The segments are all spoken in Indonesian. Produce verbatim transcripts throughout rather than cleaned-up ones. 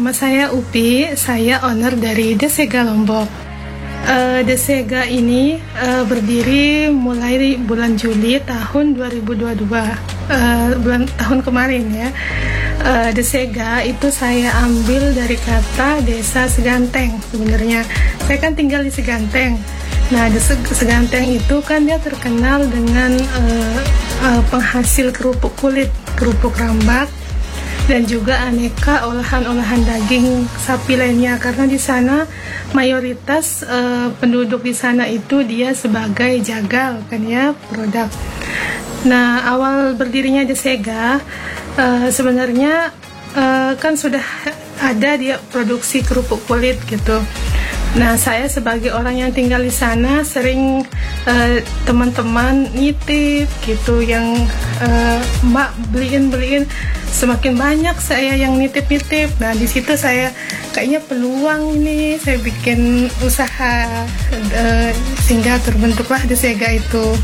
nama saya Upi, saya owner dari Desega Lombok. Uh, Desega ini uh, berdiri mulai bulan Juli tahun dua ribu dua puluh dua, uh, bulan tahun kemarin ya. Uh, Desega itu saya ambil dari kata desa Seganteng. Sebenarnya saya kan tinggal di Seganteng. Nah, di Seganteng itu kan dia terkenal dengan uh, uh, penghasil kerupuk kulit, kerupuk rambak, dan juga aneka olahan-olahan daging sapi lainnya, karena di sana mayoritas uh, penduduk di sana itu dia sebagai jagal kan ya produk. Nah, awal berdirinya Desega uh, sebenarnya uh, kan sudah ada dia produksi kerupuk kulit gitu. Nah, saya sebagai orang yang tinggal di sana sering uh, teman-teman nitip gitu, yang uh, mbak beliin-beliin, semakin banyak saya yang nitip-nitip. Nah, di situ saya kayaknya peluang ini saya bikin usaha, uh, sehingga terbentuklah Desega itu.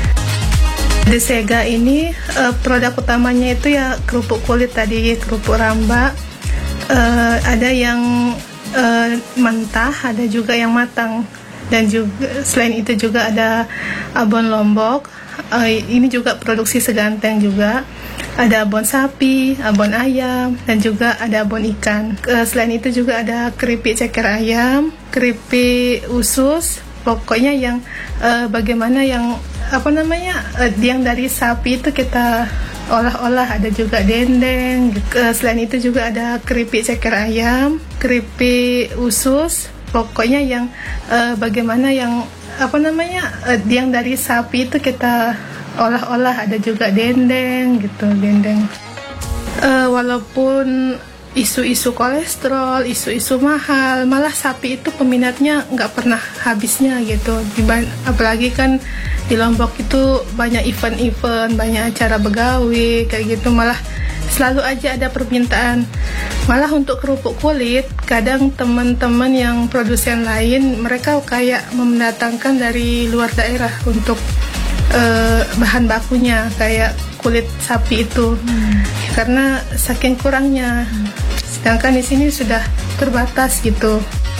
Desega ini uh, produk utamanya itu ya kerupuk kulit tadi, kerupuk rambak. Uh, ada yang uh, mentah, ada juga yang matang, dan juga selain itu juga ada abon Lombok. Uh, ini juga produksi Seganteng juga. Ada abon sapi, abon ayam, dan juga ada abon ikan. Uh, selain itu juga ada keripik ceker ayam, keripik usus. Pokoknya yang uh, bagaimana yang apa namanya uh, yang dari sapi itu kita olah-olah. Ada juga dendeng. Uh, selain itu juga ada keripik ceker ayam, keripik usus. Pokoknya yang uh, bagaimana yang apa namanya uh, yang dari sapi itu kita olah-olah. Ada juga dendeng gitu, dendeng. Uh, walaupun isu-isu kolesterol, isu-isu mahal, malah sapi itu peminatnya nggak pernah habisnya gitu. Apalagi kan di Lombok itu banyak event-event, banyak acara begawi kayak gitu, malah selalu aja ada permintaan. Malah untuk kerupuk kulit, kadang teman-teman yang produsen lain mereka kayak mendatangkan dari luar daerah untuk uh, bahan bakunya, kayak kulit sapi itu, hmm. karena saking kurangnya. Hmm. Sedangkan di sini sudah terbatas gitu.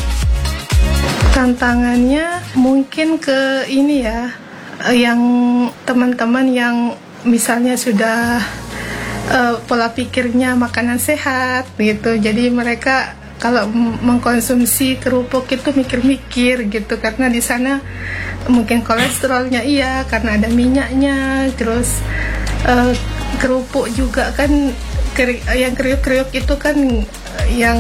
Tantangannya mungkin ke ini ya, yang teman-teman yang misalnya sudah uh, pola pikirnya makanan sehat gitu, jadi mereka kalau mengkonsumsi kerupuk itu mikir-mikir gitu, karena di sana mungkin kolesterolnya iya, karena ada minyaknya, terus uh, kerupuk juga kan keri, yang kriuk-kriuk itu kan yang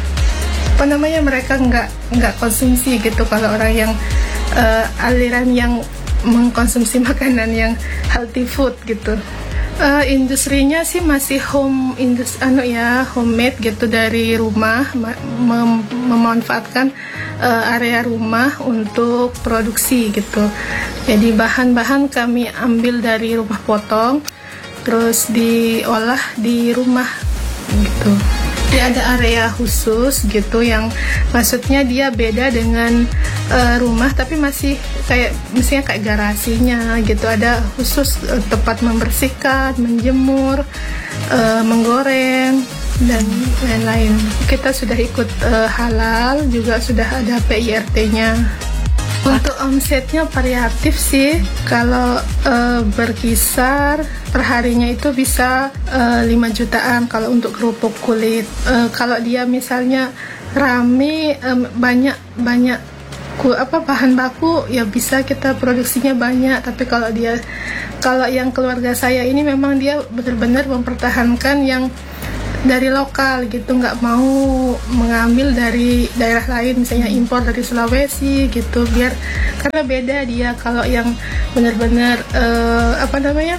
apa namanya mereka nggak nggak konsumsi gitu. Kalau orang yang uh, aliran yang mengkonsumsi makanan yang healthy food gitu. Uh, industrinya sih masih home industri, anu ya, homemade gitu, dari rumah, mem memanfaatkan uh, area rumah untuk produksi gitu. Jadi bahan-bahan kami ambil dari rumah potong, terus diolah di rumah gitu. Dia ada area khusus gitu, yang maksudnya dia beda dengan uh, rumah, tapi masih kayak misalnya kayak garasinya gitu. Ada khusus uh, tempat membersihkan, menjemur, uh, menggoreng, dan lain-lain. Kita sudah ikut uh, halal, juga sudah ada P I R T-nya. Untuk omsetnya variatif sih, kalau uh, berkisar perharinya itu bisa uh, lima jutaan kalau untuk kerupuk kulit. Uh, kalau dia misalnya rame, um, banyak banyak ku, apa bahan baku, ya bisa kita produksinya banyak. Tapi kalau dia kalau yang keluarga saya ini memang dia benar-benar mempertahankan yang dari lokal gitu, nggak mau mengambil dari daerah lain, misalnya impor dari Sulawesi gitu, biar karena beda dia. Kalau yang benar-benar uh, apa namanya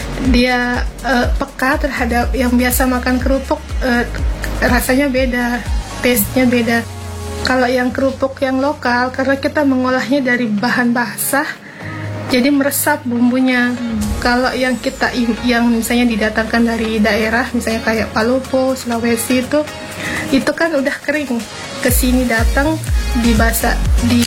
dia uh, peka terhadap yang biasa makan kerupuk, uh, rasanya beda, taste-nya beda. Kalau yang kerupuk yang lokal, karena kita mengolahnya dari bahan basah, jadi meresap bumbunya. Hmm. Kalau yang kita yang misalnya didatangkan dari daerah, misalnya kayak Palopo, Sulawesi itu, itu kan udah kering. Kesini datang dibasa, di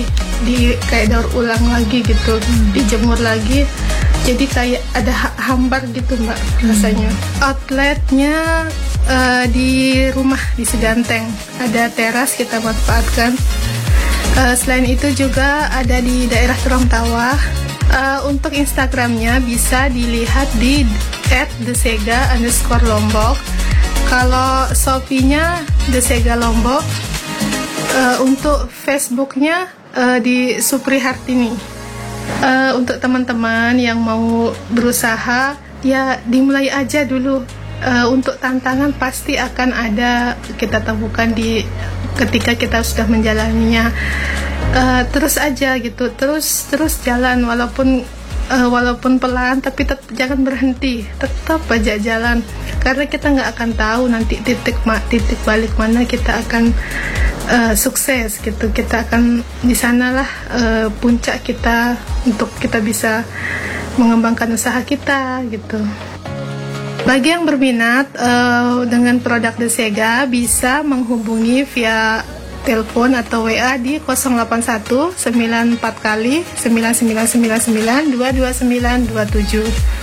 di kayak daur ulang lagi gitu, hmm. dijemur lagi. Jadi kayak ada hambar gitu mbak rasanya. Hmm. Outletnya uh, di rumah di Seganteng, ada teras kita manfaatkan. Uh, selain itu juga ada di daerah Turang Tawa. Uh, untuk Instagramnya bisa dilihat di at desega underscore lombok. Kalau Shopee-nya Desega Lombok. Uh, untuk Facebooknya uh, di Supri Hartini. Uh, untuk teman-teman yang mau berusaha, ya dimulai aja dulu. Uh, untuk tantangan pasti akan ada, kita temukan di ketika kita sudah menjalaninya. Uh, terus aja gitu, terus terus jalan walaupun uh, walaupun pelan, tapi tetap jangan berhenti, tetap aja jalan, karena kita nggak akan tahu nanti titik titik balik mana kita akan uh, sukses gitu. Kita akan di sanalah uh, puncak kita untuk kita bisa mengembangkan usaha kita gitu. Bagi yang berminat uh, dengan produk Desega, bisa menghubungi via telepon atau W A di nol delapan satu sembilan empat kali sembilan sembilan sembilan sembilan dua dua sembilan dua tujuh.